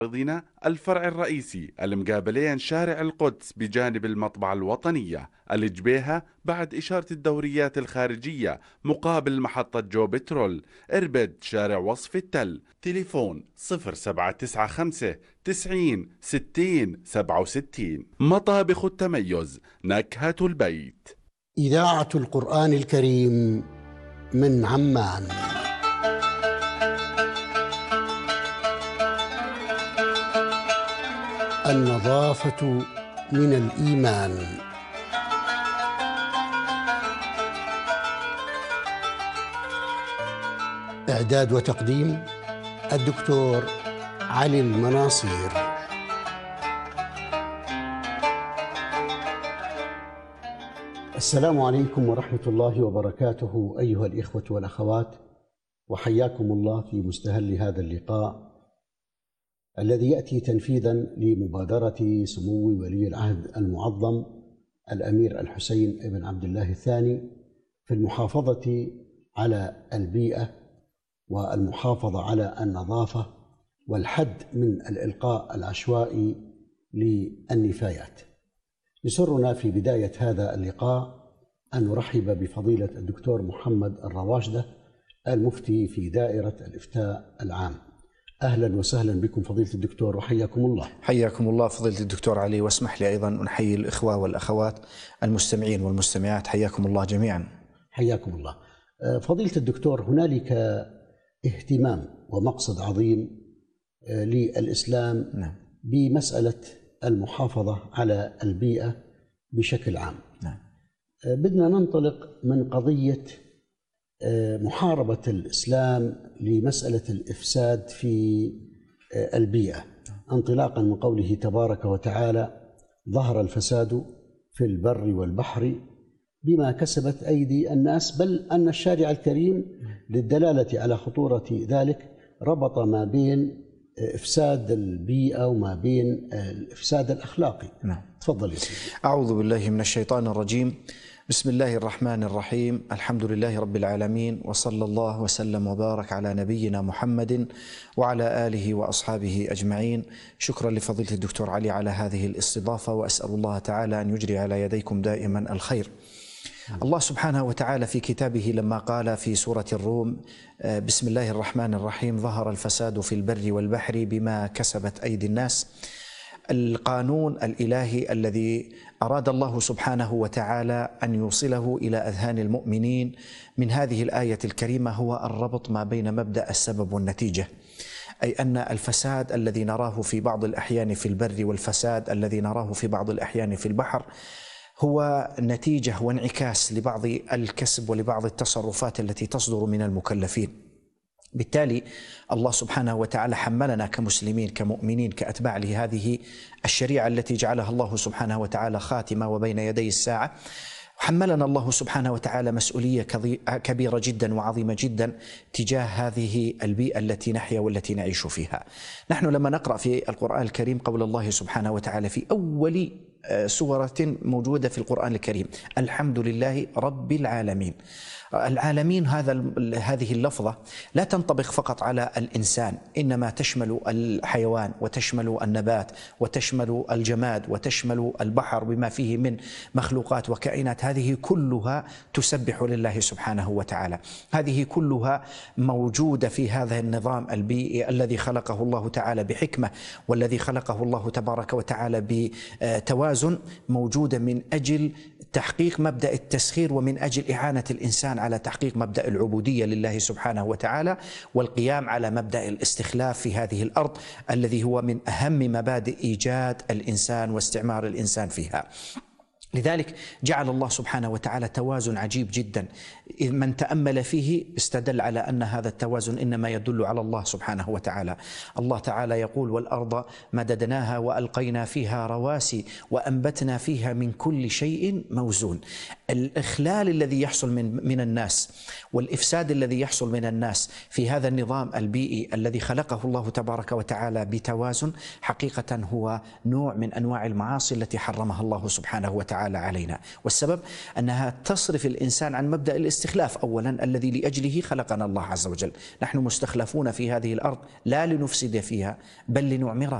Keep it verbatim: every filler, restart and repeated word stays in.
أرضنا الفرع الرئيسي المقابلين شارع القدس بجانب المطبعة الوطنية الجبيهة بعد إشارة الدوريات الخارجية مقابل محطة جو بترول. إربد شارع وصف التل. تليفون صفر سبعة تسعة خمسة تسعين ستين سبعة وستين. مطابخ التميز، نكهة البيت. إذاعة القرآن الكريم من عمان. النظافة من الإيمان. إعداد وتقديم الدكتور علي المناصير. السلام عليكم ورحمة الله وبركاته أيها الإخوة والأخوات، وحياكم الله في مستهل هذا اللقاء الذي يأتي تنفيذا لمبادرة سمو ولي العهد المعظم الأمير الحسين بن عبد الله الثاني في المحافظة على البيئة والمحافظة على النظافة والحد من الإلقاء العشوائي للنفايات. يسرنا في بداية هذا اللقاء أن نرحب بفضيلة الدكتور محمد الرواشدة المفتي في دائرة الإفتاء العام. أهلا وسهلا بكم فضيلة الدكتور وحياكم الله. حياكم الله فضيلة الدكتور علي، واسمح لي أيضا أن أحيي الإخوة والأخوات المستمعين والمستمعات، حياكم الله جميعا. حياكم الله. فضيلة الدكتور، هنالك اهتمام ومقصد عظيم للإسلام نعم. بمسألة المحافظة على البيئة بشكل عام نعم. بدنا ننطلق من قضية محاربة الإسلام لمسألة الإفساد في البيئة، انطلاقا من قوله تبارك وتعالى: ظهر الفساد في البر والبحر بما كسبت أيدي الناس، بل أن الشارع الكريم للدلالة على خطورة ذلك ربط ما بين إفساد البيئة وما بين الإفساد الأخلاقي. نعم. تفضل يا سيدي. أعوذ بالله من الشيطان الرجيم. بسم الله الرحمن الرحيم. الحمد لله رب العالمين، وصلى الله وسلم وبارك على نبينا محمد وعلى آله وأصحابه أجمعين. شكرا لفضيلة الدكتور علي على هذه الاستضافة، وأسأل الله تعالى أن يجري على يديكم دائما الخير. الله سبحانه وتعالى في كتابه لما قال في سورة الروم: بسم الله الرحمن الرحيم، ظهر الفساد في البر والبحر بما كسبت أيدي الناس. القانون الإلهي الذي أراد الله سبحانه وتعالى أن يوصله إلى أذهان المؤمنين من هذه الآية الكريمة هو الربط ما بين مبدأ السبب والنتيجة، أي أن الفساد الذي نراه في بعض الأحيان في البر والفساد الذي نراه في بعض الأحيان في البحر هو نتيجة وانعكاس لبعض الكسب ولبعض التصرفات التي تصدر من المكلفين. بالتالي الله سبحانه وتعالى حملنا كمسلمين كمؤمنين كأتباع لهذه الشريعة التي جعلها الله سبحانه وتعالى خاتمة وبين يدي الساعة. حملنا الله سبحانه وتعالى مسؤولية كبيرة جدا وعظيمة جدا تجاه هذه البيئة التي نحيا والتي نعيش فيها. نحن لما نقرأ في القرآن الكريم قول الله سبحانه وتعالى في أول سورة موجودة في القرآن الكريم: الحمد لله رب العالمين. العالمين هذا هذه اللفظة لا تنطبق فقط على الإنسان، إنما تشمل الحيوان وتشمل النبات وتشمل الجماد وتشمل البحر بما فيه من مخلوقات وكائنات. هذه كلها تسبح لله سبحانه وتعالى، هذه كلها موجودة في هذا النظام البيئي الذي خلقه الله تعالى بحكمة، والذي خلقه الله تبارك وتعالى بتوازن، موجودة من أجل تحقيق مبدأ التسخير ومن أجل إعانة الإنسان على تحقيق مبدأ العبودية لله سبحانه وتعالى والقيام على مبدأ الاستخلاف في هذه الأرض الذي هو من أهم مبادئ إيجاد الإنسان واستعمار الإنسان فيها. لذلك جعل الله سبحانه وتعالى توازن عجيب جدا، من تأمل فيه استدل على أن هذا التوازن إنما يدل على الله سبحانه وتعالى. الله تعالى يقول: والأرض مددناها وألقينا فيها رواسي وأنبتنا فيها من كل شيء موزون. الإخلال الذي يحصل من من الناس والإفساد الذي يحصل من الناس في هذا النظام البيئي الذي خلقه الله تبارك وتعالى بتوازن، حقيقة هو نوع من أنواع المعاصي التي حرمها الله سبحانه وتعالى وتعالى علينا. والسبب أنها تصرف الإنسان عن مبدأ الاستخلاف أولا الذي لأجله خلقنا الله عز وجل. نحن مستخلفون في هذه الأرض لا لنفسد فيها بل لنعمرها.